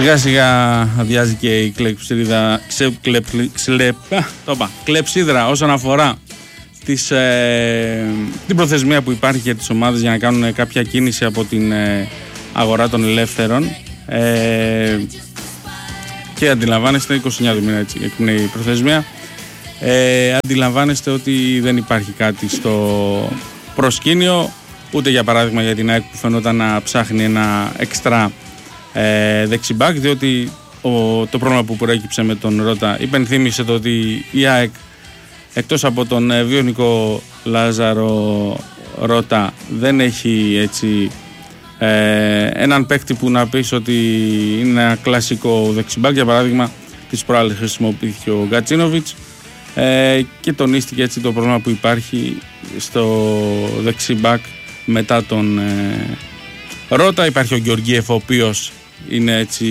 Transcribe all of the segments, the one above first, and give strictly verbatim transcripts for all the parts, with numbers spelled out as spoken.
Σιγά σιγά αδειάζει και η κλεψίδρα, ξε, κλεπ, ξελεπ, το είπα, κλεψίδρα όσον αφορά τις, ε, την προθεσμία που υπάρχει για τις ομάδες για να κάνουν κάποια κίνηση από την ε, αγορά των ελεύθερων. Ε, και αντιλαμβάνεστε, είκοσι εννέα του μήνα έτσι εκπνέει η προθεσμία. Ε, αντιλαμβάνεστε ότι δεν υπάρχει κάτι στο προσκήνιο, ούτε για παράδειγμα για την ΑΕΚ που φαινόταν να ψάχνει ένα εξτρά ε, δεξιμπάκ, διότι ο, το πρόβλημα που προέκυψε με τον Ρώτα υπενθύμησε το ότι η ΑΕΚ εκτός από τον ε, βιονικό Λάζαρο Ρώτα δεν έχει έτσι ε, έναν παίκτη που να πεις ότι είναι ένα κλασικό δεξιμπάκ. Για παράδειγμα τις προάλλες χρησιμοποιήθηκε ο Γκατσίνοβιτς ε, και τονίστηκε έτσι το πρόβλημα που υπάρχει στο δεξιμπάκ μετά τον ε, Ρώτα. Υπάρχει ο Γεωργίεφ, ο οποίος είναι έτσι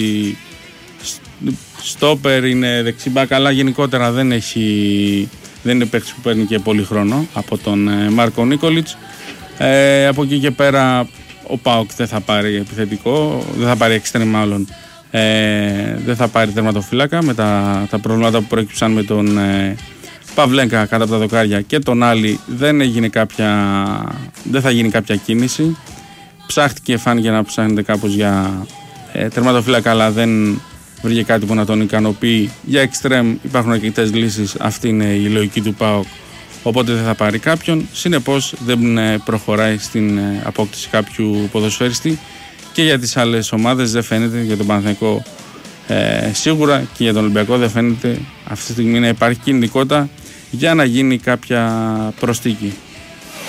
στόπερ, είναι δεξιμπάκ, αλλά γενικότερα δεν έχει, δεν είναι παίκτης που παίρνει και πολύ χρόνο από τον ε, Μάρκο Νίκολιτς. Ε, από εκεί και πέρα ο ΠΑΟΚ δεν θα πάρει επιθετικό, δεν θα πάρει εξτρέμ μάλλον, ε, δεν θα πάρει τερματοφύλακα με τα, τα προβλήματα που προέκυψαν με τον ε, Παυλέγκα κάτω από τα δοκάρια και τον Άλλη δεν, έγινε κάποια, δεν θα γίνει κάποια κίνηση. Ψάχτηκε, φάνηκε να ψάχνεται κάπως για ε, τερματοφύλακα, αλλά δεν βρήκε κάτι που να τον ικανοποιεί. Για εξτρέμ υπάρχουν αρκετές λύσεις, αυτή είναι η λογική του ΠΑΟΚ, οπότε δεν θα πάρει κάποιον. Συνεπώς δεν προχωράει στην απόκτηση κάποιου ποδοσφαιριστή και για τις άλλες ομάδες δεν φαίνεται, για τον Παναθηναϊκό ε, σίγουρα και για τον Ολυμπιακό δεν φαίνεται αυτή τη στιγμή να υπάρχει κινητικότητα για να γίνει κάποια προσθήκη.